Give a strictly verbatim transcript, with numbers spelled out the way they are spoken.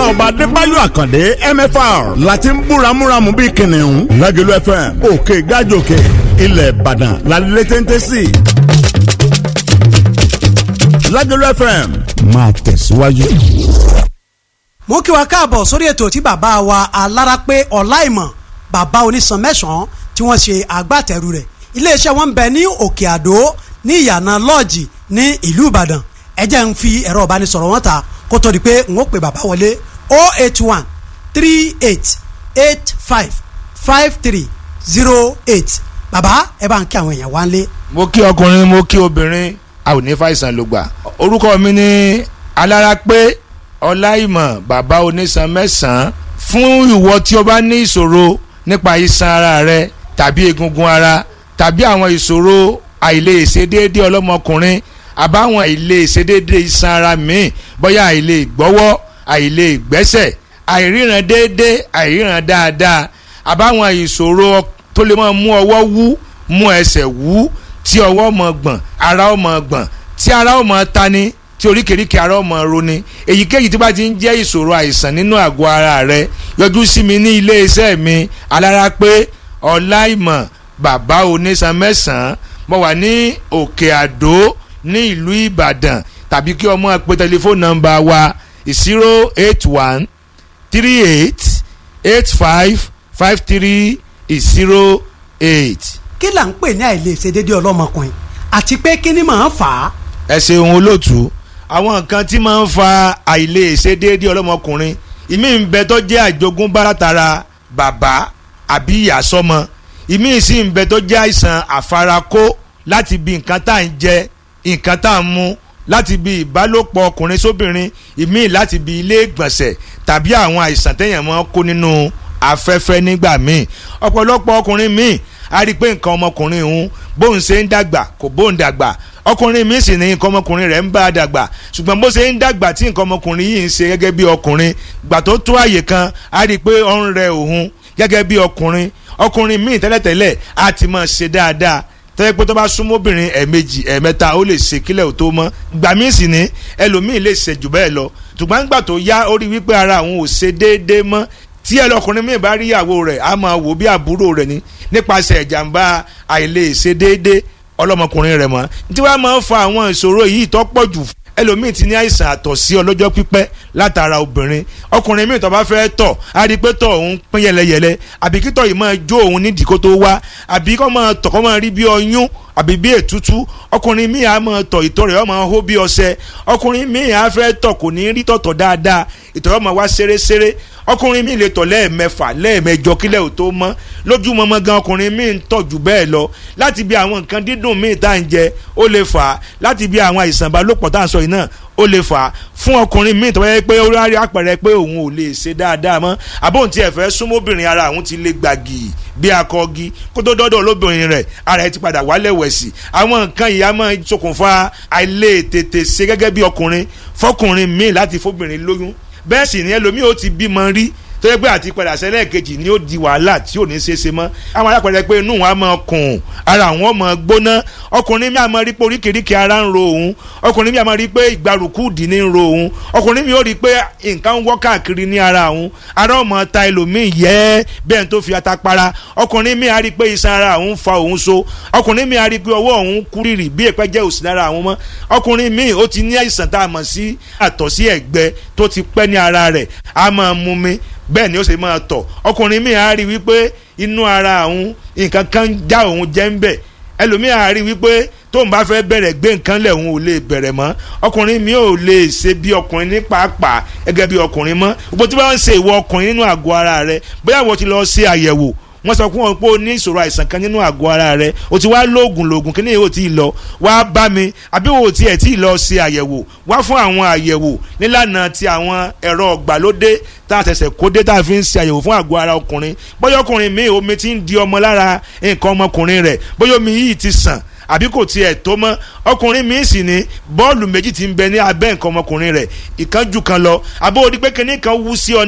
ọba adébáyọ̀ àkàndé M F R láti ń búramúramù bíi kìnìún Lágẹ̀lú F M òkè gájòkè ilẹ̀ ìbàdàn lálẹ́ téńté sí Lágẹ̀lú F M máa tẹ̀síwájú. mo kí wa káàbọ̀ sórí ètò tí bàbá wa alárápé ọláìmọ̀ bàbá onísan mẹ́sàn-án tí wọ́n ṣe agbátẹrù rẹ̀ iléeṣẹ́ wọn ń bẹ ní òkè àdó ní ìyànà lọ́ọ̀jì ní ìlú ìbàdàn ẹ jẹ́ ń fi ẹ̀rọ ìbánisọ̀rọ̀ wọn ta kó tó di pé n ó pe bàbá wọlé oh eight one three eight eight five five three zero eight bàbá ẹ bá ń kí àwọn èèyàn wá ń lé. mo kí ọkùnrin mo kí obìnrin a ò ní fàìsàn ló gbà orúkọ mi ní alárápé ọláìmọ̀ bàbá onísan mẹ́sàn-án fún ìwọ tí o bá ní ìṣòro nípa iṣan ara rẹ tàbí egungun ara tàbí àwọn ìṣòro àìlèṣedéédé ọlọ́mọkùnrin àbáwọn àìlèṣedéédé iṣan ara míì bóyá àìlè gbọ́wọ́ àìlè gbẹ́sẹ̀ àìríran déédé àìríran dáadáa àbáwọn ìṣòro tó lè máa mú ọwọ́ wú mú ẹsẹ̀ wú tí ọwọ́ máa gbọ̀n ara ó máa gbọ̀n tí ara ó máa tani tí oríkèéríkèé ara ó máa roni èyíkéyìí tí bá ti ń jẹ́ ìṣòro àìsàn nínú àgọ́ ara rẹ yọjú sí mi ní ilé iṣẹ́ mi alárápé ọláìmọ̀ bàbá onísan mẹ́sàn-án mo wà ní òkè àdó ní ìlú ìbàdàn tàbí kí ọmọ pe tẹlifóònù nọ́mbà wa zero eight one three eight eight five five three zero eight. kí là ń pè ní àìlèṣedéédé ọlọ́mọkùnrin àti pé kí ni màá fà á. ẹ ṣeun olóòtú àwọn nǹkan tí máa ń fa àìlèṣedéédé ọlọ́mọkùnrin ìmí ń bẹ tó jẹ́ àjogúnbá látara bàbá àbí ìyá sọ́mọ ìmí sì ń bẹ tó jẹ́ àìsàn àfarakó láti bí nǹkan tá à ń jẹ nǹkan tá à ń mu láti bí ìbálòpọ̀ ọkùnrin sóbìnrin ìmí láti bí ilé ìgbọ̀nsẹ̀ tàbí àwọn àìsàn téèyàn máa ń kó nínú afẹ́fẹ́ nígbà míì ọ̀pọ̀lọpọ̀ ọkùnrin míì a rí i pé nǹkan ọmọkùnrin òun bóun ṣe ń dàgbà kò bóun dàgbà ọkùnrin míì sì ní nǹkan ọmọkùnrin rẹ̀ ń bá a dàgbà ṣùgbọ́n bó ṣe ń dàgbà tí nǹkan ọmọkùnrin yìí ń ṣe gẹ́gẹ́ bí ọkùnrin gbà tó tó àyè kan a rí i pé ó ń rẹ òun gẹ́gẹ́ bí ọkùnrin ọkùnrin míì tẹ́lẹ̀tẹ́lẹ̀ á ti máa ṣe dáadáa tẹ́lẹ̀ pé tó bá súnmọ́ obìnrin ẹ̀ẹ̀mejì ẹ̀ẹ̀mẹ́ta ó lè ṣe kílẹ̀ ò tó mọ́ gbà míì sì ní ẹlòmíì lè ṣe jù bẹ́ẹ̀ lọ ṣùgbọ́n gbà tó yá ó rí wípé ara àwọn ò ṣe déédéé mọ́ tí ẹlọkùnrin míì bá rí ìyàwó rẹ̀ á máa wò bí àbúrò rẹ̀ ní nípasẹ̀ ìjàmbá àìlèṣedéédé ọlọ́mọkùnrin rẹ̀ mọ́ tí wàá máa ń fa àwọn ìṣòro yìí tó pọ̀ jù ẹlòmíì ti ní àìsàn àtọ̀sí ọlọ́jọ́ pípẹ́ látara obìnrin ọkùnrin míì tó bá fẹ́ tọ̀ á rí i pé tọ̀ òun pín yẹlẹyẹlẹ àbí kí tọ̀ yìí máa jó òun nídìí kó tó wá àbí kó máa tọ̀ kó máa rí bí ọyún àbí bí ètútú ọkùnrin míì á máa tọ̀ ìtọ̀ rẹ̀ ó máa hó bí ọṣẹ ọkùnrin míì á fẹ́ tọ̀ kò ní rí tọ̀tọ̀ dáadáa ìtọ̀ rẹ̀ máa wá ṣeréṣeré ọkùnrin míì lè tọ̀ lẹ́ẹ̀mẹ́fà lẹ́ẹ̀mẹ́jọ kílẹ̀ ò tó mọ́ lójúmọmọ gan ọkùnrin míì ń tọ̀ jù bẹ́ẹ̀ lọ láti bí àwọn nǹkan dídùn míì tá à ń jẹ ó lè fà á láti bí àwọn àìsàn ìbálòpọ̀ tá à ń sọ yìí náà ó lè fà á fún ọkùnrin míì tó yẹ pé ó rárí àpẹẹrẹ pé òun ò lè ṣe dáadáa mọ́ àbóhùn tí ẹ fẹ́ súnmọ́bìnrin ara òun ti lè gbàgì bí akọgi kó tó dọ́dọ̀ olóbìnrin rẹ̀ ara ẹ ti padà wálẹ̀ wẹ̀sì àwọn nǹkan yìí á máa ṣokùnfà àìlètètè ṣe gẹ́gẹ́ bí ọkùnrin fọkùnrin míì láti fóbìnrin lóyún bẹ́ẹ̀ sì ni ẹlòmíì ó ti bímọ rí tó yẹ pé àti padà sẹ́lẹ̀ kejì ni ó di wàhálà tí ò ní ṣe é ṣe mọ́ àwọn alápẹ̀rẹ̀ pé inú wọn á máa kùn ara àwọn ọmọ gbóná ọkùnrin mi á máa rí pé oríkèéríkèé ara ń ro òun ọkùnrin mi á máa rí pé ìgbàrúkú dì ní ń ro òun ọkùnrin mi ó rí pé nǹkan ń wọ́ káàkiri ní ara òun ara ọmọ ta ẹlòmíì yẹ bẹ́ẹ̀ tó fi ata para ọkùnrin mi á rí pé iṣan ara òun fa òun so ọkùnrin mi á rí pé ọwọ́ òun kúrìrì bí èpẹ́ jẹ́ òsì lára àwọn mọ́ ọkùnrin mi ó ti ní àìsàn tá a mọ̀ sí àtọ̀sí ẹ̀gbẹ tó ti pẹ́ ní ara rẹ̀ á máa mú mi bẹ́ẹ̀ ni ó ṣe máa tọ̀ ọkùnrin mi á rí wípé inú ara òun nǹkan kan já òun jẹ́ ń bẹ̀ ẹlòmíì á rí wípé tóun bá fẹ́ bẹ̀rẹ̀ gbé nǹkan lẹ̀ òun ò lè bẹ̀rẹ̀ mọ́ ọkùnrin mi ò lè ṣe bí ọkùnrin ní pàápàá gẹ́gẹ́ bí ọkùnrin mọ́ gbogbo tí wọ́n ń ṣe ìwọ ọkùnrin nínú àgọ́ ara rẹ bóyá wọ́n ti lọ ṣe àyẹ̀wò wọ́n sọ fún wọn pé o ní ìṣòro àìsàn kan nínú àgọ́ ara rẹ o ti wá lóògùn lóògùn kí ni yóò ti lọ wá bá mi àbí o ti ẹ̀ tí ì lọ ṣe àyẹ̀wò wá fún àwọn àyẹ̀wò nílànà ti àwọn ẹ̀rọ ọ̀gbàlódé tá a ṣẹ̀ṣẹ̀ kó dé tá a fi ń ṣe àyẹ̀wò fún àgọ́ ara ọkùnrin bóyá ọkùnrin mi omi ti ń di ọmọ lára nǹkan ọmọkùnrin rẹ̀ bóyá omi yìí ti sàn àbí kò tiẹ̀ tó mọ́ ọkùnrin mi sì ní bọ́ọ̀lù méjì ti ń bẹ ní abẹ́ nǹkan ọmọkùnrin rẹ̀ ìkan jù kan lọ àbó o di pé kinní kan wú sí ọ